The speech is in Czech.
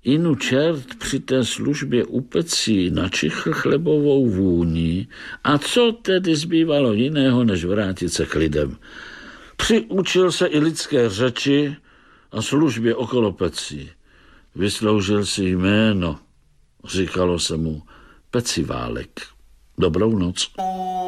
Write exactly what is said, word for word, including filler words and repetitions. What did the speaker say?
Inu čert při té službě u pecí načichl chlebovou vůni a co tedy zbývalo jiného, než vrátit se k lidem. Přiučil se i lidské řeči a službě okolo pecí. Vysloužil si jméno, říkalo se mu Peciválek. Dobrou noc.